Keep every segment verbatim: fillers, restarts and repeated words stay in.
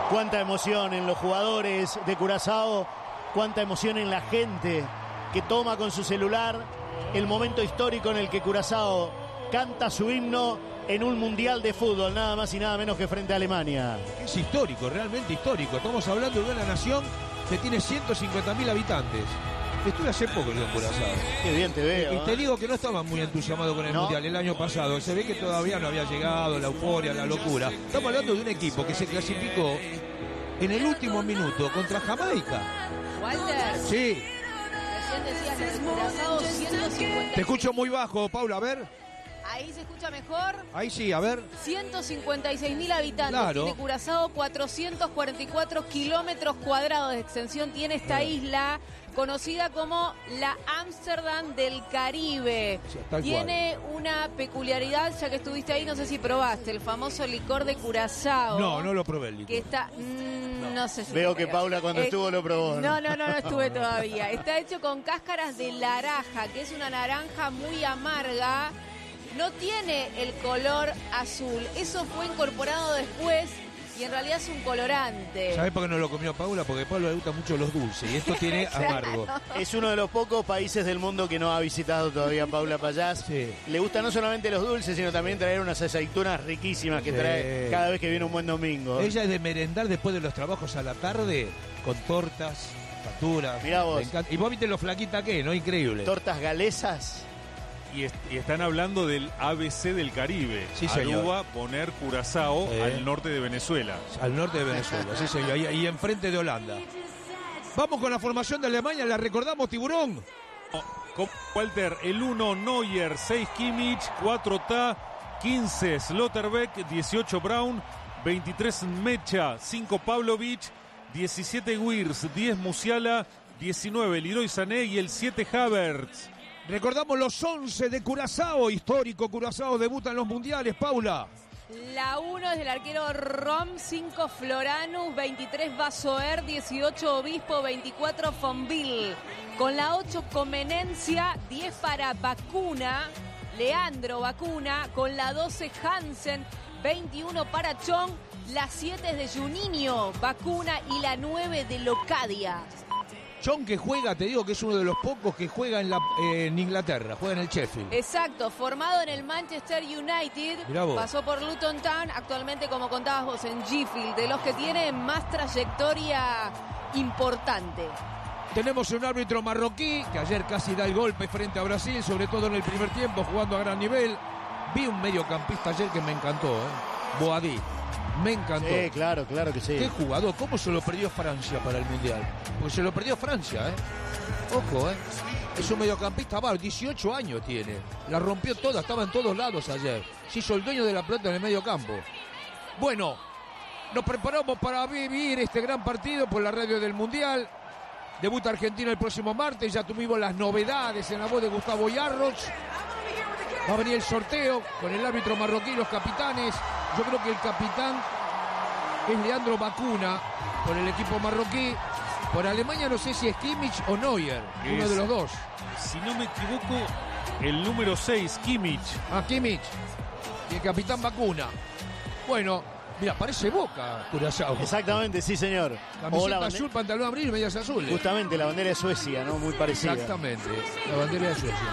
Cuánta emoción en los jugadores de Curazao, cuánta emoción en la gente que toma con su celular el momento histórico en el que Curazao canta su himno en un mundial de fútbol, nada más y nada menos que frente a Alemania. Es histórico, realmente histórico. Estamos hablando de una nación que tiene ciento cincuenta mil habitantes. Estuve hace poco en Curazao. Qué bien te veo. Y te ¿eh? digo que no estaba muy entusiasmado con el ¿No? Mundial el año pasado. Se ve que todavía no había llegado la euforia, la locura. Estamos hablando de un equipo que se clasificó en el último minuto contra Jamaica. Walter. Sí. Recién decías lo de Curazao, ciento cincuenta. Te escucho muy bajo, Paula, a ver. Ahí se escucha mejor. Ahí sí, a ver. ciento cincuenta y seis mil habitantes Claro. tiene Curazao, cuatrocientos cuarenta y cuatro kilómetros cuadrados de extensión tiene esta isla, conocida como la Ámsterdam del Caribe. Sí, tal Tiene una peculiaridad, ya que estuviste ahí, no sé si probaste, el famoso licor de Curazao. No, no lo probé el licor. Que está... mm, no. sé si... Veo lo que pega. Paula cuando Eh, estuvo lo probó. No, no, no, no estuve todavía. Está hecho con cáscaras de naranja, que es una naranja muy amarga. No tiene el color azul. Eso fue incorporado después y en realidad es un colorante. ¿Sabés por qué no lo comió Paula? Porque a Paula le gustan mucho los dulces y esto tiene amargo. Es uno de los pocos países del mundo que no ha visitado todavía Paula Payás. Sí. Le gustan no solamente los dulces, sino también traer unas aceitunas riquísimas que Sí. trae cada vez que viene un buen domingo. Ella es de merendar después de los trabajos a la tarde con tortas, facturas. Mirá vos. Le encanta. Y vos viste lo flaquita que es, ¿no? Increíble. Tortas galesas. Y, est- y están hablando del A B C del Caribe. Sí, señor. Aruba, poner Curazao Sí. al norte de Venezuela. Al norte de Venezuela, sí señor, ahí, ahí enfrente de Holanda. Vamos con la formación de Alemania, la recordamos, Tiburón. Con Walter, el uno Neuer, seis Kimmich, cuatro Ta, quince Slotterbeck, dieciocho Braun, veintitrés Mecha, cinco Pavlovic, diecisiete Wirtz, diez Musiala, diecinueve Leroy Sané y el siete Havertz. Recordamos los once de Curazao, histórico Curazao, debuta en los mundiales, Paula. La uno es del arquero Rom, cinco Floranus, veintitrés Basoer, dieciocho Obispo, veinticuatro Fonville. Con la ocho Comenencia, diez para Vacuna, Leandro Vacuna. Con la doce Hansen, veintiuno para Chong. La siete es de Juninho Vacuna y la nueve de Locadia. Chong que juega, te digo que es uno de los pocos que juega en, la, eh, en Inglaterra, juega en el Sheffield. Exacto, formado en el Manchester United, Mirá vos. pasó por Luton Town, actualmente como contabas vos en Sheffield, de los que tiene más trayectoria importante. Tenemos un árbitro marroquí que ayer casi da el golpe frente a Brasil, sobre todo en el primer tiempo, jugando a gran nivel. Vi un mediocampista ayer que me encantó, ¿eh? Boadí. Me encantó. Sí, claro, claro que sí. Qué jugador, ¿cómo se lo perdió Francia para el Mundial? Porque se lo perdió Francia, ¿eh? Ojo, ¿eh? Es un mediocampista bárbaro, dieciocho años tiene. La rompió toda, estaba en todos lados ayer. Se hizo el dueño de la pelota en el medio campo. Bueno, nos preparamos para vivir este gran partido por la radio del Mundial. Debuta Argentina el próximo martes, ya tuvimos las novedades en la voz de Gustavo Yarroch. Va a venir el sorteo con el árbitro marroquí y los capitanes. Yo creo que el capitán es Leandro Vacuna por el equipo marroquí. Por Alemania no sé si es Kimmich o Neuer, uno Es- de los dos. Si no me equivoco, el número seis, Kimmich. Ah, Kimmich y el capitán Vacuna. Bueno, mira, parece Boca, Curazao. Exactamente, sí, señor. O la Camiseta bande- azul, pantalón amarillo y medias azules. Justamente la bandera de Suecia, ¿no? Muy parecida. Exactamente, la bandera de Suecia.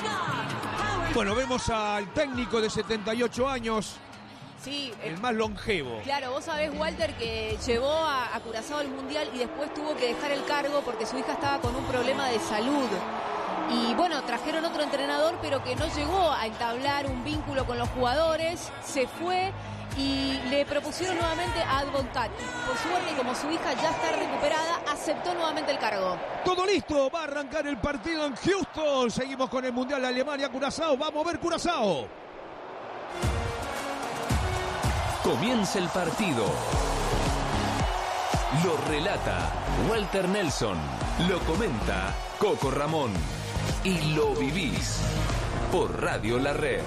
Bueno, vemos al técnico de setenta y ocho años, Sí, eh, el más longevo. claro, vos sabés, Walter, que llevó a, a Curazao al Mundial y después tuvo que dejar el cargo porque su hija estaba con un problema de salud. Y bueno, trajeron otro entrenador, pero que no llegó a entablar un vínculo con los jugadores, se fue y le propusieron nuevamente a Advontat. Por suerte, como su hija ya está recuperada, aceptó nuevamente el cargo. Todo listo, va a arrancar el partido en Houston. Seguimos con el Mundial de Alemania, Curazao. Vamos a ver Curazao. Comienza el partido. Lo relata Walter Nelson. Lo comenta Coco Ramón. Y lo vivís por Radio La Red.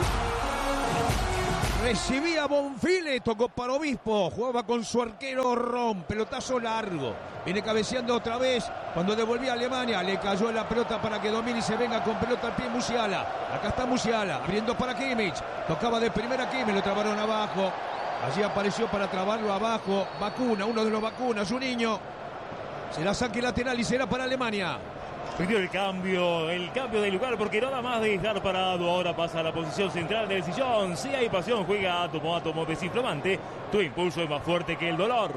Recibía Bonfile, tocó para Obispo, jugaba con su arquero Rom, pelotazo largo, viene cabeceando otra vez, cuando devolvía a Alemania, le cayó la pelota para que domine y se venga con pelota al pie Musiala, acá está Musiala, abriendo para Kimmich, tocaba de primera Kimmich, lo trabaron abajo, Allí apareció para trabarlo abajo Vacuna, uno de los Vacunas, un niño. Será saque lateral y será para Alemania. Pidió el cambio, el cambio de lugar porque nada más de estar parado. Ahora pasa a la posición central del sillón. Si hay pasión, juega átomo, átomo desinflamante. Tu impulso es más fuerte que el dolor.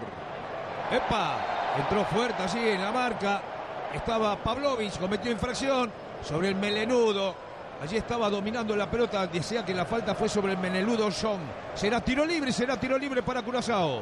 ¡Epa! Entró fuerte allí en la marca. Estaba Pavlovich, cometió infracción sobre el melenudo. Allí estaba dominando la pelota. Decía que la falta fue sobre el melenudo John. Será tiro libre, será tiro libre para Curazao.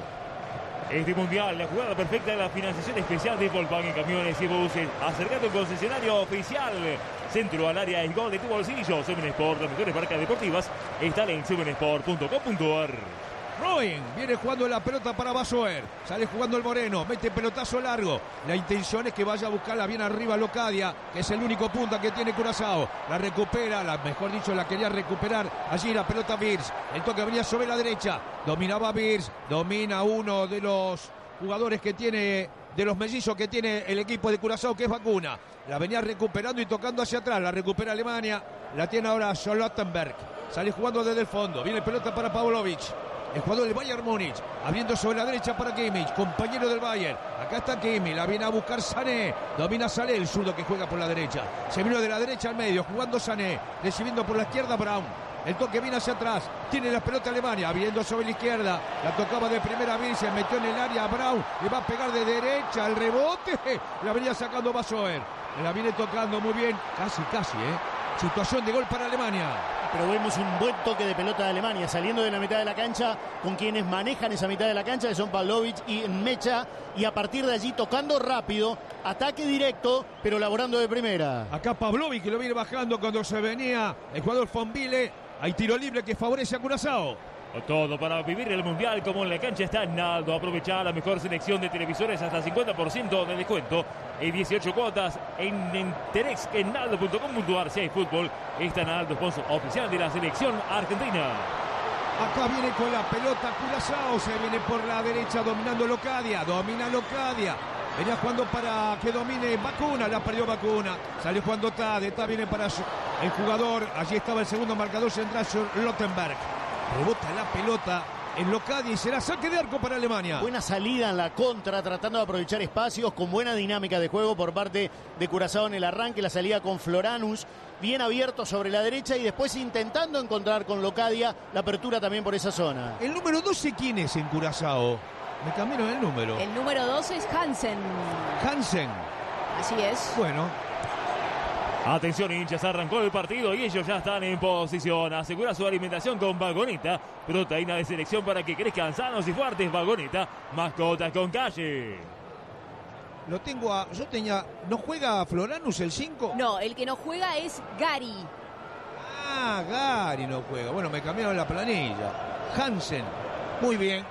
Este mundial, la jugada perfecta de la financiación especial de Volkswagen Camiones y Buses. Acercate a un concesionario oficial. Centro al área es gol de tu bolsillo. Seven Sport, las mejores marcas deportivas están en seven sport punto com punto a r. Roen viene jugando la pelota para Basoer. Sale jugando el Moreno. Mete pelotazo largo. La intención es que vaya a buscarla bien arriba Locadia, que es el único punta que tiene Curazao. La recupera, la, mejor dicho, la quería recuperar. Allí la pelota Virs. El toque venía sobre la derecha. Dominaba Virs. Domina uno de los jugadores que tiene, de los mellizos que tiene el equipo de Curazao, que es Vacuna. La venía recuperando y tocando hacia atrás. La recupera Alemania. La tiene ahora Schlottenberg. Sale jugando desde el fondo. Viene pelota para Pavlovich. El jugador del Bayern Múnich, abriendo sobre la derecha para Kimmich, compañero del Bayern. Acá está Kimmich, la viene a buscar Sané. Domina Sané, el zurdo que juega por la derecha. Se vino de la derecha al medio, jugando Sané. Recibiendo por la izquierda Braun. El toque viene hacia atrás. Tiene la pelota Alemania, abriendo sobre la izquierda. La tocaba de primera vez, se metió en el área Braun. Le va a pegar de derecha, el rebote. La venía sacando Basoer. La viene tocando muy bien. Casi, casi, ¿eh? Situación de gol para Alemania. Pero vemos un buen toque de pelota de Alemania, saliendo de la mitad de la cancha con quienes manejan esa mitad de la cancha, que son Pavlovich y Mecha, y a partir de allí tocando rápido, ataque directo, pero laborando de primera. Acá Pavlovich, que lo viene bajando cuando se venía el jugador Fonville. Hay tiro libre que favorece a Curazao. Todo para vivir el mundial como en la cancha está Naldo. Aprovecha la mejor selección de televisores hasta cincuenta por ciento de descuento y dieciocho cuotas en Enterex en naldo punto com punto a r. Si hay fútbol, está Naldo, sponsor oficial de la selección argentina. Acá viene con la pelota Curazao, se viene por la derecha dominando Locadia, domina Locadia. Venía jugando para que domine Vacuna, la perdió Vacuna. Salió jugando Tade, Tade viene para el jugador. Allí estaba el segundo marcador central, Schlottenberg. Rebota la pelota en Locadia y será saque de arco para Alemania. Buena salida en la contra, tratando de aprovechar espacios, con buena dinámica de juego por parte de Curazao en el arranque. La salida con Floranus, bien abierto sobre la derecha y después intentando encontrar con Locadia la apertura también por esa zona. El número doce, ¿quién es en Curazao? Me cambiaron el número. El número doce es Hansen. Hansen. Así es. Bueno. Atención hinchas, arrancó el partido y ellos ya están en posición. Asegura su alimentación con Vagoneta, proteína de selección para que crezcan sanos y fuertes. Vagoneta, mascotas con calle. Lo tengo a... Yo tenía... ¿No juega Floranus el cinco? No, el que no juega es Gary. Ah, Gary no juega. Bueno, me cambiaron la planilla. Hansen. Muy bien.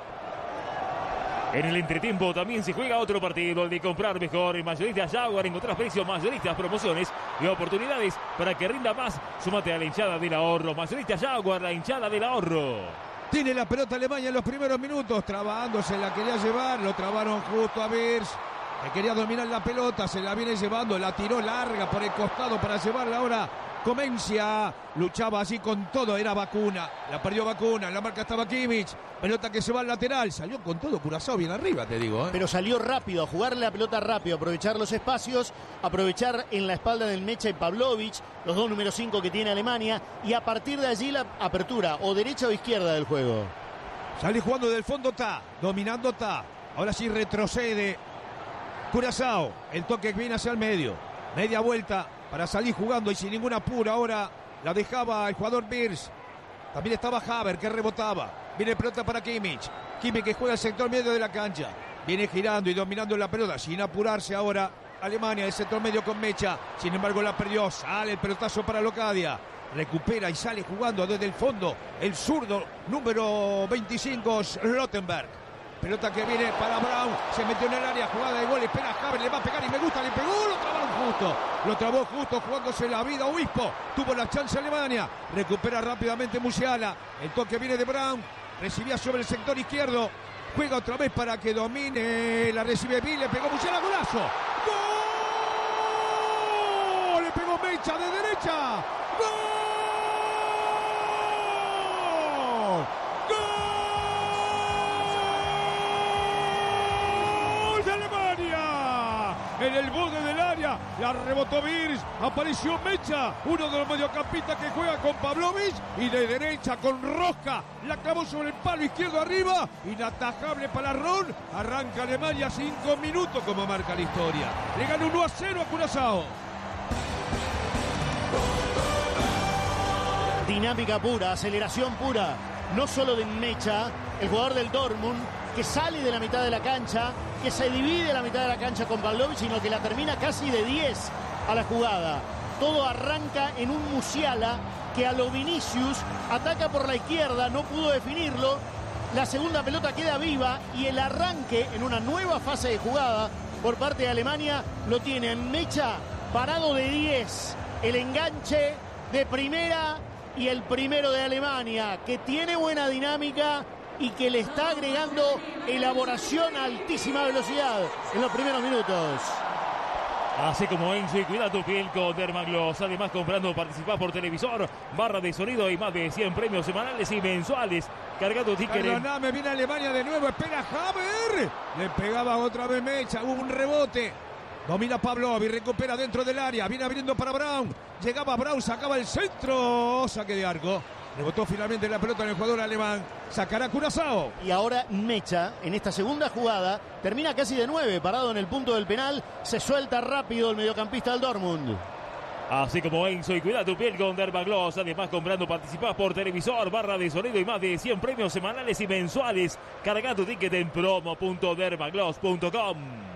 En el entretiempo también se juega otro partido, el de comprar mejor en Mayoristas Jaguar. Encontrás precios mayoristas, promociones y oportunidades para que rinda más. Súmate a la hinchada del ahorro. Mayoristas Jaguar, la hinchada del ahorro. Tiene la pelota Alemania en los primeros minutos, trabándose, la quería llevar, lo trabaron justo a Virs. Que quería dominar la pelota, se la viene llevando, la tiró larga por el costado para llevarla ahora. Comencia, luchaba así con todo, era Vacuna, la perdió Vacuna, en la marca estaba Kimmich, pelota que se va al lateral, salió con todo Curazao bien arriba, te digo. ¿eh? Pero salió rápido, a jugarle la pelota rápido, aprovechar los espacios, aprovechar en la espalda del Mecha y Pavlovich, los dos números cinco que tiene Alemania, y a partir de allí la apertura, o derecha o izquierda del juego. Sale jugando del fondo Ta, dominando Ta, ahora sí retrocede Curazao, el toque viene hacia el medio, media vuelta para salir jugando y sin ningún apuro. Ahora la dejaba el jugador Virs. También estaba Haber que rebotaba. Viene pelota para Kimmich. Kimmich que juega el sector medio de la cancha. Viene girando y dominando la pelota sin apurarse ahora Alemania, el sector medio con Mecha. Sin embargo la perdió. Sale el pelotazo para Locadia. Recupera y sale jugando desde el fondo el zurdo número veinticinco Schlottenberg. Pelota que viene para Braun, se metió en el área, jugada de gol, espera Haber, le va a pegar y me gusta, le pegó, lo trabaron justo, lo trabó justo, jugándose la vida Obispo, tuvo la chance Alemania, recupera rápidamente Musiala, el toque viene de Braun, recibía sobre el sector izquierdo, juega otra vez para que domine, la recibe Bill, le pegó Musiala, golazo, ¡gol! Le pegó Mecha de derecha, ¡gol! ¡Gol! en el borde del área. La rebotó Virs, apareció Mecha, uno de los mediocampistas que juega con Pavlovic, y de derecha con Rosca, la clavó sobre el palo izquierdo arriba, inatajable para Ron. Arranca Alemania, cinco minutos como marca la historia. Le gana uno a cero a Curazao. Dinámica pura, aceleración pura, no solo de Mecha, el jugador del Dortmund, que sale de la mitad de la cancha, que se divide la mitad de la cancha con Pavlovic, sino que la termina casi de diez a la jugada. Todo arranca en un Musiala que a lo Vinicius ataca por la izquierda, no pudo definirlo. La segunda pelota queda viva y el arranque en una nueva fase de jugada por parte de Alemania lo tiene en Mecha parado de diez. El enganche de primera y el primero de Alemania, que tiene buena dinámica y que le está agregando elaboración a altísima velocidad en los primeros minutos. Así como Enzo y cuida tu piel con Dermagloss. Además, comprando participás por televisor, barra de sonido y más de cien premios semanales y mensuales. Carga tu ticket. Perdóname, viene Alemania de nuevo, espera Haber. Le pegaba otra vez Mecha, hubo un rebote. Domina Pavlovic, recupera dentro del área, viene abriendo para Brown. Llegaba Brown, sacaba el centro, saque de arco. Rebotó finalmente la pelota en el jugador alemán. Sacará Curazao. Y ahora Mecha, en esta segunda jugada, termina casi de nueve, parado en el punto del penal. Se suelta rápido el mediocampista del Dortmund. Así como Enzo y cuida tu piel con Dermagloss. Además, comprando participás por televisor, barra de sonido y más de cien premios semanales y mensuales. Carga tu ticket en promo punto dermagloss punto com.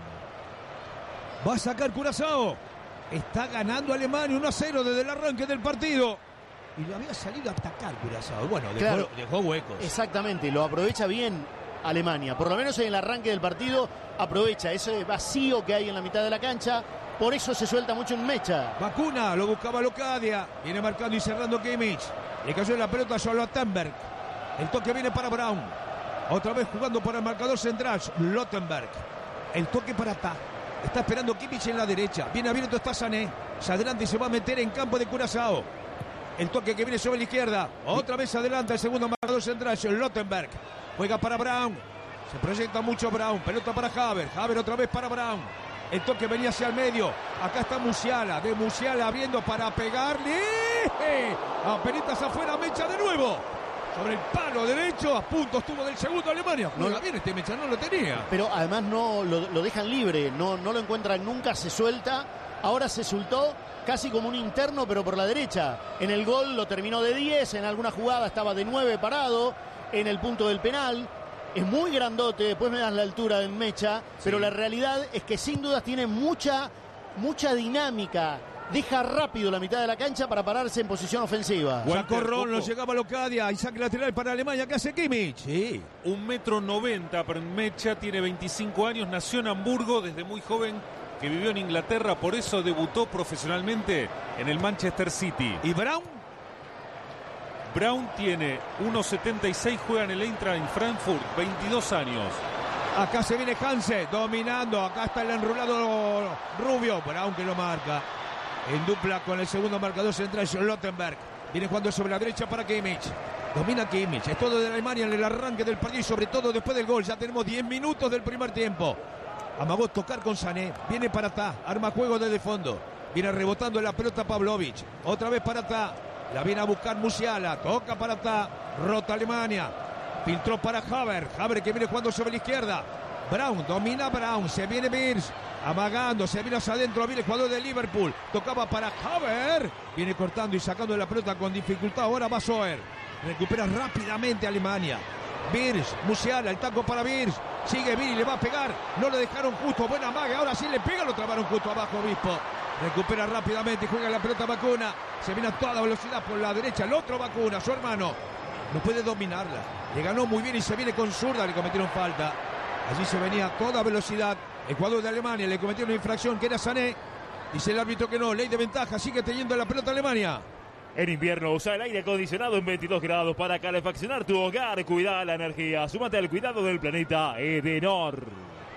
Va a sacar Curazao. Está ganando Alemania uno a cero desde el arranque del partido. Y le había salido a atacar Curazao. Bueno, dejó, claro, dejó huecos. Exactamente, lo aprovecha bien Alemania. Por lo menos en el arranque del partido aprovecha ese vacío que hay en la mitad de la cancha. Por eso se suelta mucho en Mecha. Vacuna, lo buscaba Locadia. Viene marcando y cerrando Kimmich. Le cayó en la pelota a Schlottenberg. El toque viene para Brown. Otra vez jugando para el marcador central, Schlottenberg. El toque para Ta. Está esperando Kimmich en la derecha. Viene abierto, está Sané. Se adelanta y se va a meter en campo de Curazao. El toque que viene sobre la izquierda. Otra vez adelanta el segundo marcador central, Schlottenberg. Juega para Brown. Se proyecta mucho Brown. Pelota para Haber. Haber otra vez para Brown. El toque venía hacia el medio. Acá está Musiala. De Musiala abriendo para pegarle. Apenitas afuera, Mecha de nuevo. Sobre el palo derecho. A punto estuvo del segundo Alemania. No la viene este Mecha, no lo tenía. Pero además no lo, lo dejan libre. No, no lo encuentran nunca. Se suelta. Ahora se soltó casi como un interno, pero por la derecha. En el gol lo terminó de diez. En alguna jugada estaba de nueve parado. En el punto del penal. Es muy grandote, después me das la altura de Mecha, sí. Pero la realidad es que sin dudas tiene mucha, mucha dinámica. Deja rápido la mitad de la cancha para pararse en posición ofensiva. Sacó Ron, lo llegaba Locadia. Y saque lateral para Alemania. ¿Qué hace Kimmich? Sí. Un metro noventa, pero Mecha tiene veinticinco años, nació en Hamburgo desde muy joven, que vivió en Inglaterra, por eso debutó profesionalmente en el Manchester City. ¿Y Brown? Brown tiene uno setenta y seis, juega en el Eintracht en Frankfurt, veintidós años. Acá se viene Hanse, dominando. Acá está el enrulado Rubio. Brown que lo marca. En dupla con el segundo marcador central, Schlottenberg. Viene jugando sobre la derecha para Kimmich. Domina Kimmich. Es todo de Alemania en el arranque del partido y sobre todo después del gol. Ya tenemos diez minutos del primer tiempo. Amagó tocar con Sané. Viene para Ta. Arma juego desde fondo. Viene rebotando la pelota Pavlovic. Otra vez para Ta. La viene a buscar Musiala. Toca para Ta. Rota Alemania. Filtró para Haber. Haber que viene jugando sobre la izquierda. Brown. Domina Brown. Se viene Virs. Amagando. Se viene hacia adentro. Viene el jugador de Liverpool. Tocaba para Haber. Viene cortando y sacando la pelota con dificultad. Ahora va Zoer. Recupera rápidamente Alemania. Virs. Musiala. El taco para Virs. Sigue Virs y le va a pegar. No le dejaron justo. Buena maga. Ahora sí le pega. Lo trabaron justo abajo Obispo. Recupera rápidamente y juega la pelota Vacuna. Se viene a toda velocidad por la derecha. El otro Vacuna, su hermano. No puede dominarla. Le ganó muy bien y se viene con zurda. Le cometieron falta. Allí se venía a toda velocidad. El jugador de Alemania le cometió una infracción que era Sané. Dice el árbitro que no. Ley de ventaja. Sigue teniendo la pelota Alemania. En invierno usa el aire acondicionado en veintidós grados para calefaccionar tu hogar. Cuida la energía. Súmate al cuidado del planeta Edenor.